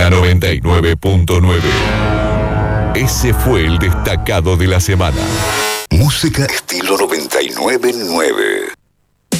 la 99.9. Ese fue el destacado de la semana. Música estilo 99.9.